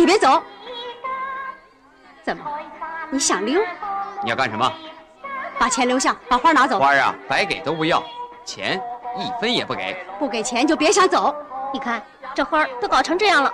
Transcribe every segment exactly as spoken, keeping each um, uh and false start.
你别走。怎么？你想溜？ 你要干什么？ 把钱留下，把花拿走。 花啊，白给都不要，钱一分也不给。 不给钱就别想走。 你看这花都搞成这样了。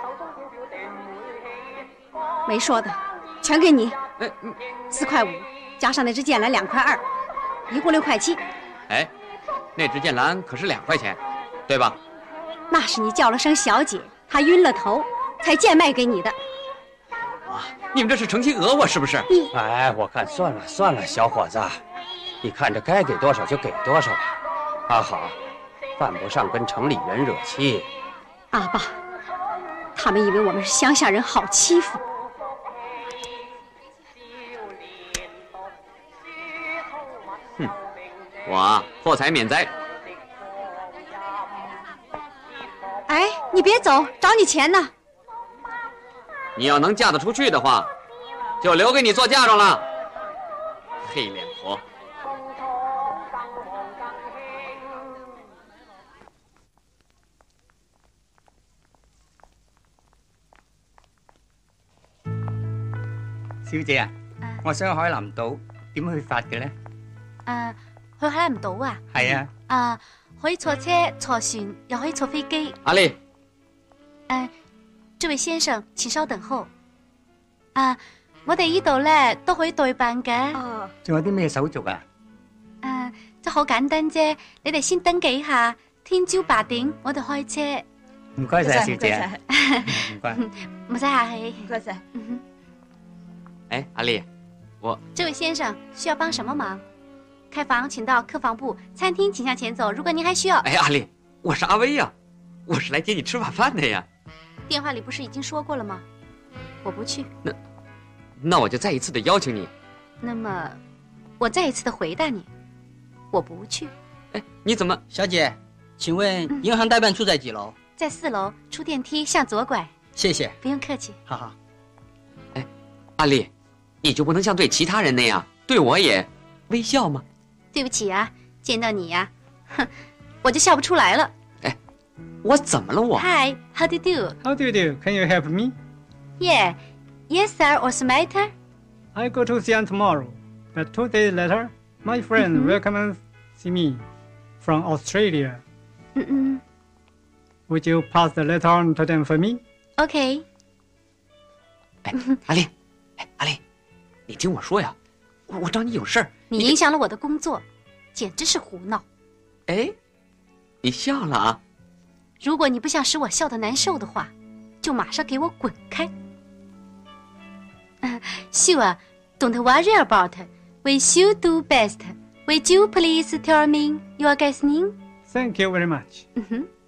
没说的，全给你。 哎， 四块五，加上那支剑兰两块二，一共六块七。 哎，那支剑兰可是两块钱，对吧？ 那是你叫了声小姐，她晕了头，才贱卖给你的。 啊，你们这是乘机讹我是不是？ 你哎，我看算了算了，小伙子，你看这该给多少就给多少吧。阿好，犯不上跟城里人惹气。 阿爸，他们以为我们是乡下人，好欺负。 哼，我啊，破财免灾。 哎，你别走，找你钱呢。 你要能嫁得出去的话，就留给你做嫁妆了。黑脸婆。 小姐啊，我想去海南島，點去法嘅呢？ 誒，去海南島啊？ 係啊。 啊，可以坐車、坐船，又可以坐飛機。 阿麗， 誒，這位先生請稍等候。啊，我哋呢度咧都可以代辦嘅。 哦。 仲有啲咩手續啊？ 誒，就好簡單啫，你哋先登記下，聽朝八點我哋開車。 唔該晒，小姐。唔該。 唔使客氣。 唔該晒。 哎，阿麗，我這位先生需要幫什麼忙？開房請到客房部，餐廳請向前走。如果您還需要， 哎，阿麗，我是阿威呀，我是來接你吃晚飯的呀。 電話裡不是已經說過了嗎？我不去。 那，那我就再一次的邀請你。 那麼，我再一次的回答你，我不去。 哎，你怎麼？ 小姐，請問銀行代辦處在幾樓？ 在四樓，出電梯向左拐。 謝謝。 不用客氣。 好好。 哎，阿麗。你就不能像对其他人那样对我也微笑吗？ 对不起啊，见到你呀、啊，哼，我就笑不出来了。 哎，我怎么了我 ？Hi, how do you do? How do you do? Can you help me? Yeah, yes sir. What's the matter? I go to Xi'an tomorrow, but two days later, my friend mm-hmm. will come and see me from Australia. Mm-mm. Would you pass the letter on to them for me? Okay. 哎，阿丽，哎，阿丽。你听我说呀，我我找你有事儿。 你影响了我的工作，简直是胡闹。 哎，你笑了啊？ 如果你不想使我笑得难受的话，就马上给我滚开。Uh, sure, don't worry about it. We should do best. Would you please tell me your guest name? Thank you very much. 嗯哼。